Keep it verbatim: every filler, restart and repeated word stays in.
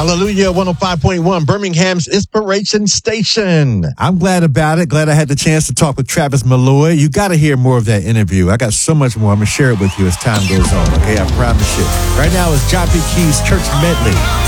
Hallelujah, one oh five point one, Birmingham's Inspiration Station. I'm glad about it. Glad I had the chance to talk with Travis Malloy. You got to hear more of that interview. I got so much more. I'm going to share it with you as time goes on, okay? I promise you. Right now, it's John P. Key's Church Medley.